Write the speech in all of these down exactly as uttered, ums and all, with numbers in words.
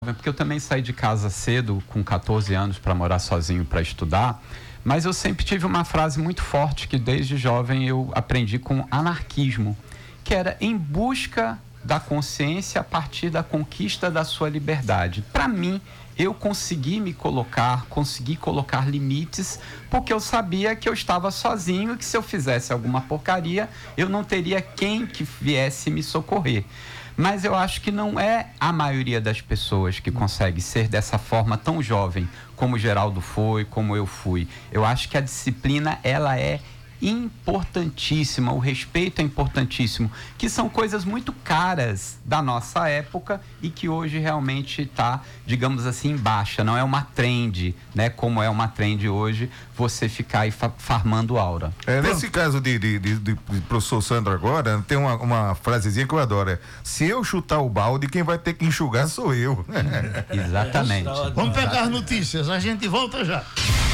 Porque eu também saí de casa cedo, com quatorze anos, para morar sozinho, para estudar, mas eu sempre tive uma frase muito forte que desde jovem eu aprendi com anarquismo, que era em busca da consciência a partir da conquista da sua liberdade. Para mim, eu consegui me colocar, consegui colocar limites, porque eu sabia que eu estava sozinho e que se eu fizesse alguma porcaria, eu não teria quem que viesse me socorrer. Mas eu acho que não é a maioria das pessoas que consegue ser dessa forma tão jovem, como o Geraldo foi, como eu fui. Eu acho que a disciplina, ela é importantíssima, o respeito é importantíssimo, que são coisas muito caras da nossa época e que hoje realmente está, digamos assim, em baixa. Não é uma trend, né? Como é uma trend hoje, você ficar aí fa- farmando aura. É, nesse caso de, de, de, de professor Sandro agora, tem uma, uma frasezinha que eu adoro, é: se eu chutar o balde, quem vai ter que enxugar sou eu. Exatamente. Vamos pegar as notícias, a gente volta já.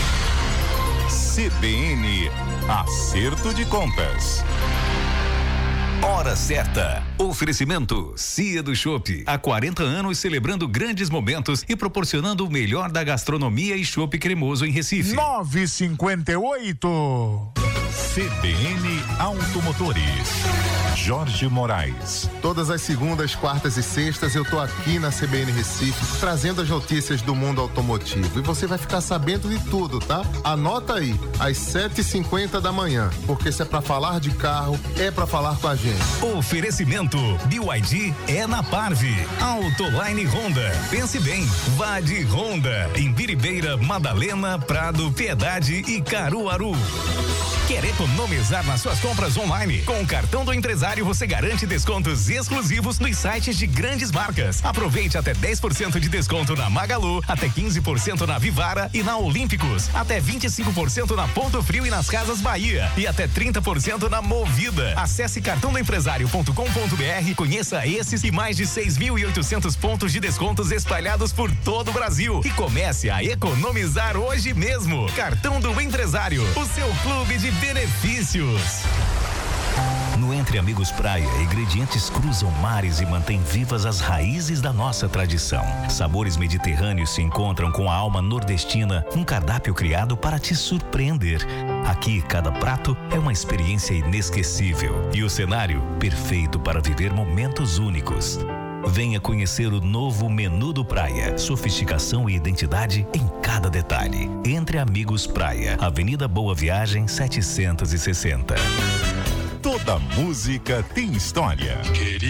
C B N, acerto de contas. Hora certa. Oferecimento Cia do Chopp. Há quarenta anos celebrando grandes momentos e proporcionando o melhor da gastronomia e chopp cremoso em Recife. nove e cinquenta e oito. C B N Automotores. Jorge Moraes. Todas as segundas, quartas e sextas eu tô aqui na C B N Recife trazendo as notícias do mundo automotivo e você vai ficar sabendo de tudo, tá? Anota aí, às sete e cinquenta da manhã, porque se é pra falar de carro, é pra falar com a gente. Oferecimento B Y D é na Parve. Autoline Honda. Pense bem, vá de Honda. Em Biribeira, Madalena, Prado, Piedade e Caruaru. Quer economizar nas suas compras online? Com o cartão do empresário você garante descontos exclusivos nos sites de grandes marcas. Aproveite até dez por cento de desconto na Magalu, até quinze por cento na Vivara e na Olímpicos, até vinte e cinco por cento na Ponto Frio e nas Casas Bahia e até trinta por cento na Movida. Acesse cartão do empresário ponto com ponto b r, conheça esses e mais de seis mil e oitocentos pontos de descontos espalhados por todo o Brasil e comece a economizar hoje mesmo. Cartão do Empresário, o seu clube de benefícios. No Entre Amigos Praia, ingredientes cruzam mares e mantêm vivas as raízes da nossa tradição. Sabores mediterrâneos se encontram com a alma nordestina, um cardápio criado para te surpreender. Aqui, cada prato é uma experiência inesquecível e o cenário perfeito para viver momentos únicos. Venha conhecer o novo menu do Praia. Sofisticação e identidade em cada detalhe. Entre Amigos Praia, Avenida Boa Viagem setecentos e sessenta. Toda música tem história.